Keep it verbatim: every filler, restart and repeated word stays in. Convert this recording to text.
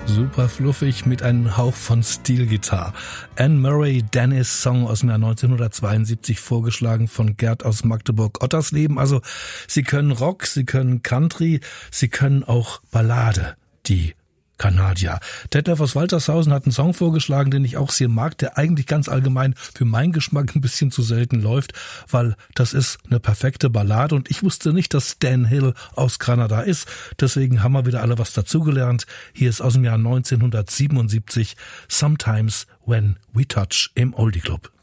Super fluffig mit einem Hauch von Steel-Gitarre. Anne Murray Dennis Song aus dem Jahr neunzehnhundertzweiundsiebzig, vorgeschlagen von Gerd aus Magdeburg-Ottersleben. Also Sie können Rock, Sie können Country, Sie können auch Ballade, die Kanadier. Detlef aus Waltershausen hat einen Song vorgeschlagen, den ich auch sehr mag, der eigentlich ganz allgemein für meinen Geschmack ein bisschen zu selten läuft, weil das ist eine perfekte Ballade und ich wusste nicht, dass Stan Hill aus Kanada ist. Deswegen haben wir wieder alle was dazugelernt. Hier ist aus dem Jahr neunzehnhundertsiebenundsiebzig Sometimes When We Touch im Oldie Club.